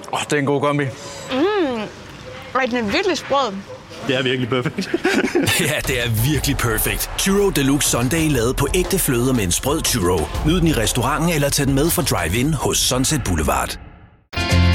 Det er en god kombi. Den er virkelig sprød. Det er virkelig perfekt. Ja, det er virkelig perfekt. Churro Deluxe Sundae lavet på ægte fløde med en sprød churro. Nyd den i restauranten eller tag den med fra drive-in hos Sunset Boulevard.